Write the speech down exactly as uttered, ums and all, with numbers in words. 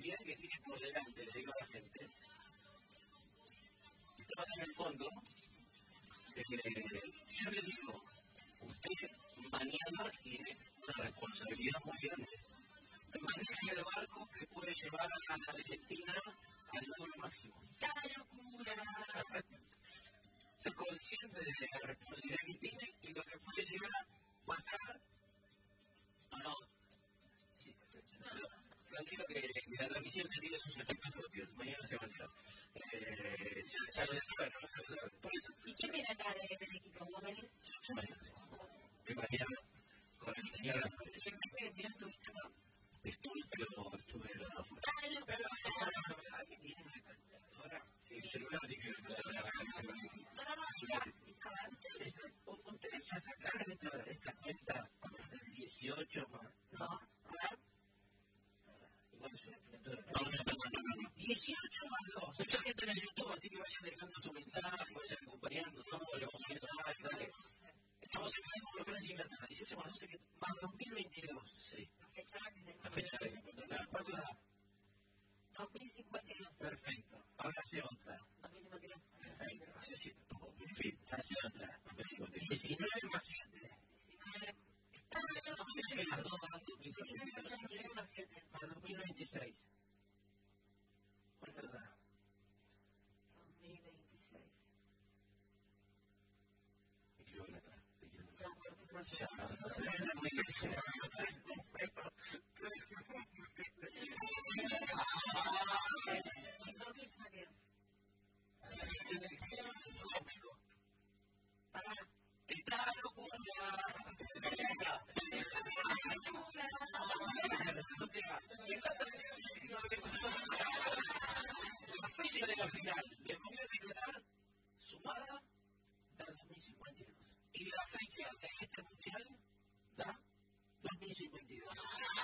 responsabilidad que tiene por delante, le digo a la gente. Esto pasa en el fondo. Eh, yo le digo, usted mañana tiene una responsabilidad muy grande. Maneja el barco que puede llevar a la Argentina al logro máximo. ¡Qué locura! Soy consciente de la responsabilidad que tiene y lo que puede llegar a pasar. No, no. Sí, no, no. Tranquilo que, que la transmisión se tiene sus efectos propios. Mañana se va a entrar. Eh, ya, ya lo saben, ¿no? Ya lo saben. Por eso. ¿Y quién viene acá del de equipo? ¿Vos venís? Yo mañana. Que mañana con el señor Ramírez. ¿Quién me estuviste acá? Estuve, pero estuve en la afuera. Ah, no, pero ¿verdad que tiene una calculadora? Sí, el celular tiene que ver la calculadora. No, no, no, ya. ¿Ustedes ya sacaron esta, esta cuenta del dieciocho más? No, a ver. Igual es una calculadora. No, no, no, no, no. dieciocho más dos. Mucha gente en el YouTube, así que vayan dejando su mensaje, vayan acompañando. No, le vamos a mensaje, dale. Estamos en la conferencia internacional. dieciocho más doce, más dos mil veintidós. Sí. La fecha de encontrar. ¿Cuánto da? dos mil cincuenta y dos. Perfecto. Ahora hace otra. dos mil cincuenta y dos. Perfecto. Hace siete poco. En fin, hace otra. dos mil cincuenta y dos. diecinueve más siete. diecinueve. No me dejes las dos a dos mil cincuenta y dos. diecinueve más siete. Más dos mil veintiséis. ¿Cuánto da? dos mil veintiséis. Me equivoco atrás. No, porque es más. Ya, no se ve muy bien.